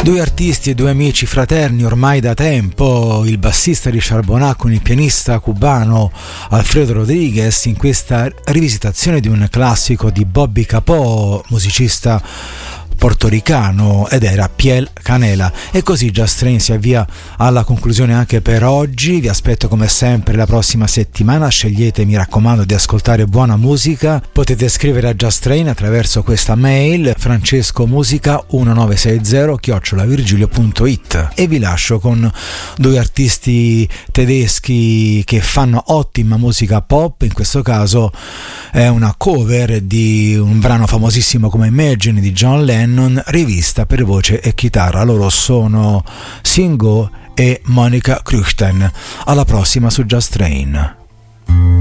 Due artisti e due amici fraterni ormai da tempo, il bassista Richard Boná con il pianista cubano Alfredo Rodriguez, in questa rivisitazione di un classico di Bobby Capó, musicista portoricano, ed era Piel Canela. E così Just Train si avvia alla conclusione anche per oggi. Vi aspetto come sempre la prossima settimana. Scegliete, mi raccomando, di ascoltare buona musica. Potete scrivere a Just Train attraverso questa mail francescomusica1960@virgilio.it. e vi lascio con due artisti tedeschi che fanno ottima musica pop. In questo caso è una cover di un brano famosissimo come Imagine di John Lennon, rivista per voce e chitarra. Loro sono Singo e Monica Krüchten. Alla prossima su Just Train.